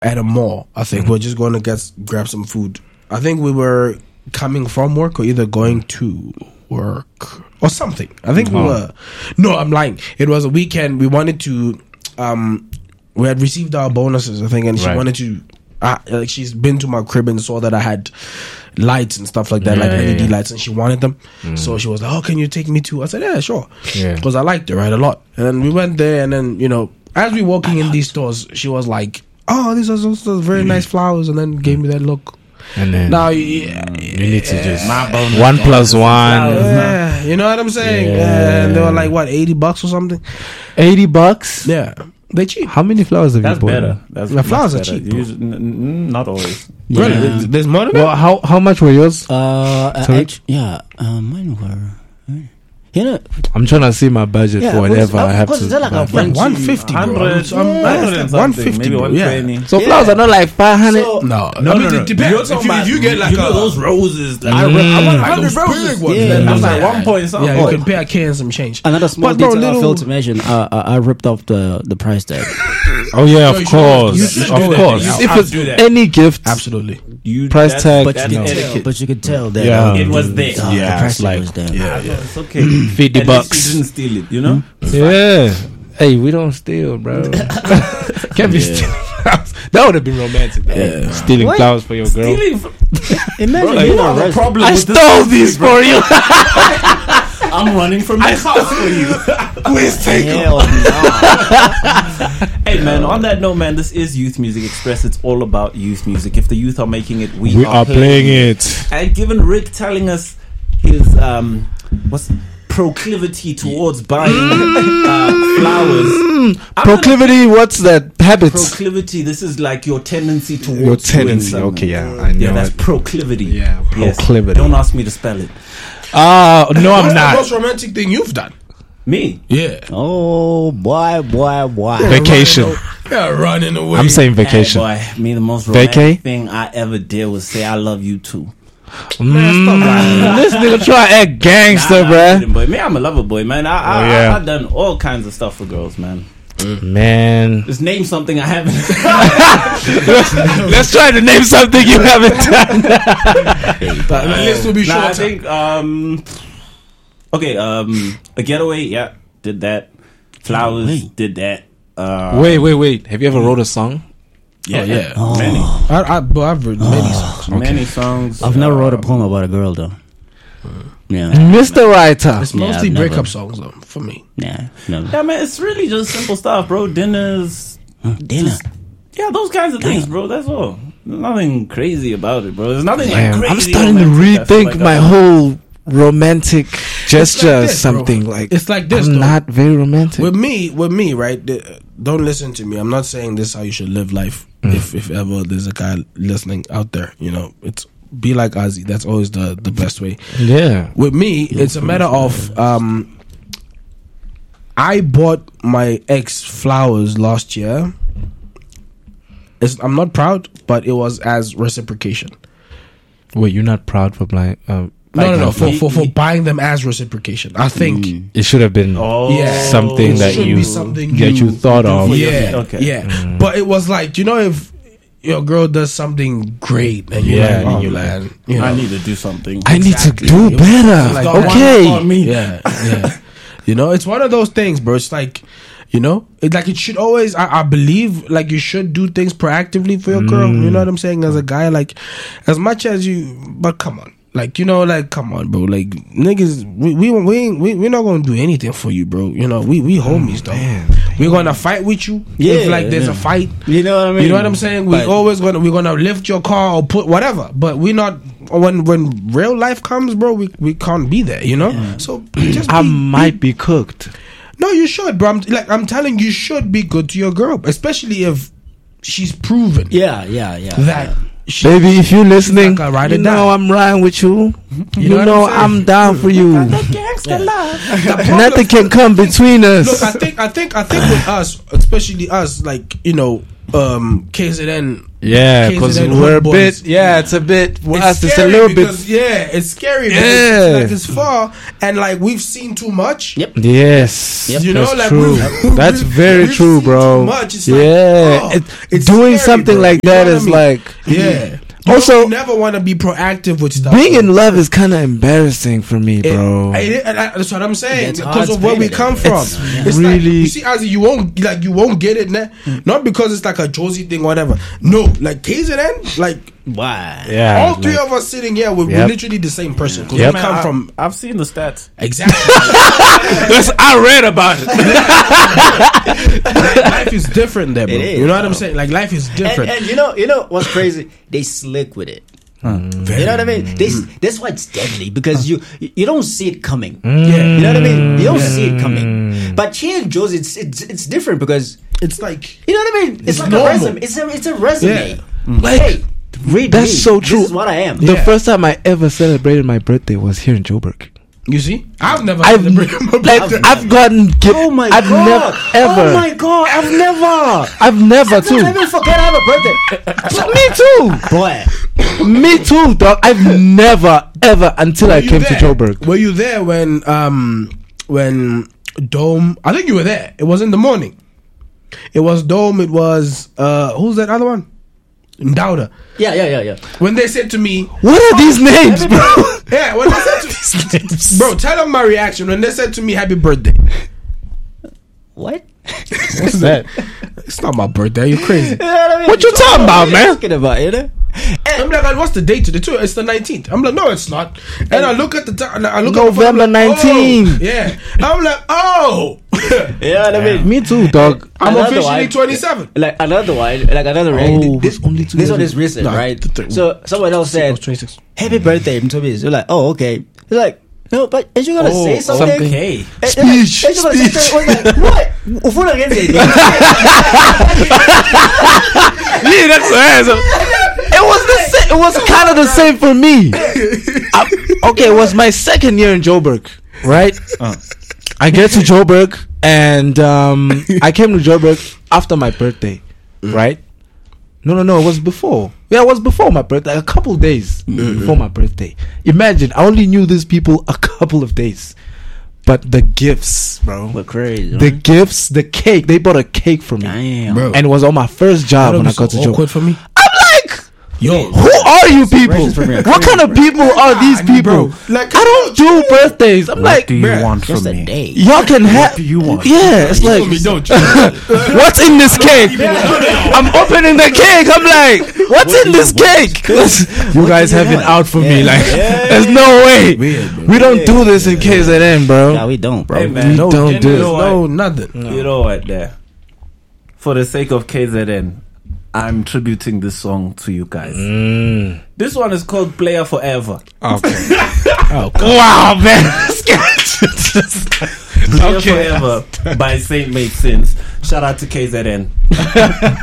at a mall. I think we're just going to grab some food. I think we were coming from work or either going to work or something. I think we were. No, I'm lying. It was a weekend. We wanted to. We had received our bonuses, I think, and she wanted to. Like she's been to my crib and saw that I had lights and stuff like that, like LED lights, and she wanted them. So she was like, "Oh, can you take me to?" I said, "Yeah, sure," because I liked it a lot. And then we went there, and then as we walking in these stores, she was like, "Oh, these are those very nice flowers," and then gave me that look. And then now you need to just 1 + 1. Yeah, you know what I'm saying? And they were like, what, $80 or something? $80? Yeah, they cheap. How many flowers have you bought? Better. The flowers are cheap. Not always. Really? There's more than that? Well, how much were yours? Mine were. I'm trying to see my budget for whatever I have to. Like 150, 150, maybe 120. So flowers are not like 500. No. It depends. If you get like those roses, I want 100 roses. I was like 1 point something. Yeah, you can pay a K and some change. Another small detail I failed to mention. I ripped off the price tag. Oh yeah, of course. If it's any gift, absolutely. Price tag, but you could tell that it was there. The price tag was there. It's okay. $50. You didn't steal it, Yeah. Hey, we don't steal, bro. Can't be stealing flowers. That would have been romantic. Yeah. Stealing flowers for your girl. Imagine you have a problem. I stole these for you. I'm running from my house for you. Please take them. Hey man, on that note, man, this is Youth Music Express. It's all about youth music. If the youth are making it, we are playing it. And given Rick telling us his proclivity towards buying flowers. Proclivity, what's that? Habits. Proclivity, this is like your tendency towards your tendency. Okay, yeah, I know. Yeah, that's proclivity. Yeah, proclivity. Yes. Don't ask me to spell it. No, I'm What's not. the most romantic thing you've done? Me? Yeah. Oh boy. Vacation. Running away. I'm saying vacation. Hey, boy, me the most romantic thing I ever did was say I love you too. This nigga try to act gangster, bruh. Boy, me, I'm a lover boy, man. I've done all kinds of stuff for girls, man. Man, just name something I haven't. Let's try to name something you haven't done. But let's be short. I think a getaway, yeah, did that. Flowers, did that. Wait. Have you ever wrote a song? Yeah, many. I've written many songs. Many songs. I've never wrote a poem about a girl though. Yeah, Mr. Writer. It's mostly breakup songs though for me. Yeah, never. Yeah, man, it's really just simple stuff, bro. Dinners, those kinds of things, bro. That's all. There's nothing crazy about it, bro. There's nothing like crazy. I'm starting to rethink my whole romantic gesture. Like something like it's like this. I'm not very romantic. With me, right? Don't listen to me. I'm not saying this is how you should live life. If ever there's a guy listening out there, it's be like Ozzy. That's always the best way. Yeah. With me, it's a matter of I bought my ex flowers last year. I'm not proud, but it was as reciprocation. Wait, you're not proud for buying? No. For buying them as reciprocation. I think it should have been something that you thought of. Yeah, yeah. But it was like, if your girl does something great and you're like, oh man, I need to do something. I need to do better. Like, okay. Yeah. It's one of those things, bro. It's like, it should always, I believe, like, you should do things proactively for your girl. You know what I'm saying? As a guy, like, as much as but come on. Like, come on, bro. Like, niggas, we're not gonna do anything for you, bro. We homies, though. Man. We're gonna fight with you if, like, there's a fight. You know what I mean? You know what I'm saying? We're gonna lift your car or put whatever. But we're not, when real life comes, bro, we can't be there, Yeah. So, I might be cooked. No, you should, bro. I'm telling you, should be good to your girl, especially if she's proven. Yeah. That. Baby, if you're listening, like I'm riding with you. You know I'm down for you. Nothing can come between us. Look, I think with us, especially us, like, KZN. Yeah, because KZN we're a boys. bit. Yeah, it's a bit. For It's us, it's a scary little bit. because, yeah, it's scary. Because Yeah. it's, like it's far, and like we've seen too much. Yep. Yes, You know, that's like true. we've Very we've true, seen bro. Too much. It's Yeah, like, it's doing scary, something bro. like You know that what I is mean? like Yeah. Also, you never want to be proactive with stuff. being bro. in love is kind of embarrassing for me, bro. That's what I'm saying. It's Because hard of where we to come explain from. it. It's Really- like, you see, as you won't get it, nah? Not because it's like a Josie thing, or whatever. No, like KZN, like Why? Yeah, all three of us sitting here, we're Yep. literally the same person. Because Yep. we come from I've seen the stats. exactly. I read about it. Life is different there, bro. It is, You know what I'm bro. saying? Like life is different. And you know what's crazy? They slick with it. You know what I mean? That's why it's deadly because you don't see it coming. Yeah. You know what I mean? You don't see it coming. But here in Joe's, it's different because It's like you know what I mean. It's like normal. a resume. It's a resume. Like, Hey, read that's me. so true. This is what I am. The Yeah. first time I ever celebrated my birthday was here in Joburg. you see, I've never I've celebrated my like birthday. I've gotten gift. Oh my I've god! never ever. Oh my god! I've never. I've never Don't too. let me forget I have a birthday. Me too. Boy, Me too, dog. I've never ever until I Were you came to there? Joburg. Were you there when Dome? I think you were there. It was in the morning. It was Dome. It was who's that other one? Ndauda. yeah. When they said to me, What are these names, bro? yeah, when they said to bro, tell them my reaction when they said to me, "Happy birthday." What? What's that? It's not my birthday. You're crazy. You know what I mean? What you talking about, man? Talking about, you know? I'm like, what's the date today? Too? It's the 19th. I'm like, no, it's not. And I look at the time. I look November at the phone, I'm like, 19. oh, yeah. I'm like, oh. You know what I mean? Me too, dog. I'm Another officially one. 27. Like another one, Oh, it's only 2 This years one is ago. recent, No, right? the third So someone else said, 26. "Happy birthday, Mtobiz." You're like, "Oh, okay." You're like, "No, but ain't you gonna say something?" something. Hey, Ain't you gonna say something? I was like, "What? Ufuna against it?" Yeah, that's the answer. It was the same. It was kind of the same for me. Okay, it was my second year in Joburg, right? I get to Joburg and I came to Joburg after my birthday, right? No, it was before. Yeah, it was before my birthday. A couple days before my birthday. Imagine, I only knew these people a couple of days. But the gifts, bro. We're crazy. The gifts, the cake. They bought a cake for me. Damn. Bro. And it was on my first job when I got to Joburg. awkward for me. I'm like, Yo, who are you people? Celebrations for me are What kind of people are these people? bro. Like, I don't do birthdays. I'm like, do you bruh, want Just from a me? day. y'all can have. do you want? Yeah, it's like, me, don't you? what's in this cake? I'm opening the cake. I'm like, what's in this cake? You guys have it out for me. Like, there's no way. We don't do this in KZN, bro. Yeah, we don't, bro. Hey, man. We No don't dinners, do it. no nothing. You know what? There, for the sake of KZN, I'm tributing this song to you guys. This one is called "Player Forever." Okay. Oh, Wow, man. Player Forever by Saint Made Sense. Shout out to KZN.